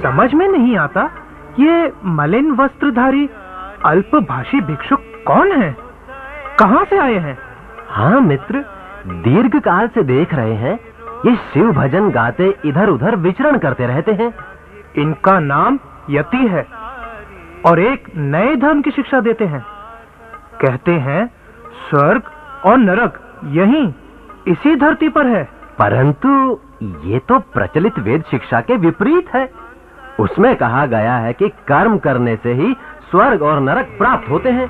समझ में नहीं आता, ये मलिन वस्त्रधारी अल्पभाषी भिक्षुक कौन है? कहां से आए हैं? हाँ मित्र, दीर्घ काल से देख रहे हैं, ये शिव भजन गाते इधर उधर विचरण करते रहते हैं। इनका नाम यति है और एक नए धर्म की शिक्षा देते हैं। कहते हैं स्वर्ग और नरक यहीं इसी धरती पर है। परंतु ये तो प्रचलित वेद शिक्षा के विपरीत है। उसमें कहा गया है कि कर्म करने से ही स्वर्ग और नरक प्राप्त होते हैं।